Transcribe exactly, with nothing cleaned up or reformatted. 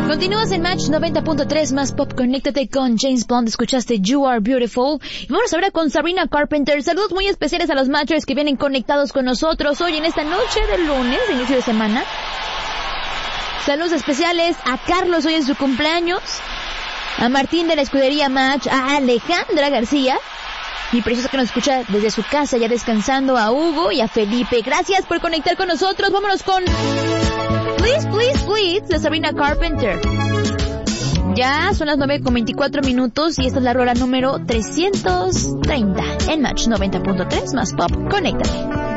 Continúas en Match noventa punto tres más pop. Conéctate con James Blunt. Escuchaste You Are Beautiful. Y vamos ahora con Sabrina Carpenter. Saludos muy especiales a los Matchers que vienen conectados con nosotros hoy en esta noche del lunes, de inicio de semana. Saludos especiales a Carlos, hoy en su cumpleaños. A Martín de la escudería Match. A Alejandra García, mi preciosa que nos escucha desde su casa ya descansando. A Hugo y a Felipe. Gracias por conectar con nosotros. Vámonos con Please, Please, Please de Sabrina Carpenter. Ya son las nueve con veinticuatro minutos y esta es la rola número trescientos treinta en Match noventa punto tres más pop. Conéctate.